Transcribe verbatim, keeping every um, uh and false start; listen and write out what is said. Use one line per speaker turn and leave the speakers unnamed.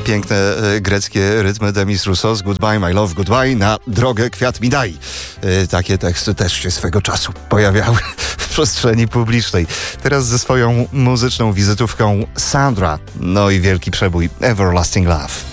piękne e, greckie rytmy Demis Roussos. Goodbye, my love, goodbye, na drogę kwiat mi daj. E, takie teksty też się swego czasu pojawiały w przestrzeni publicznej. Teraz ze swoją muzyczną wizytówką Sandra. No i wielki przebój Everlasting Love.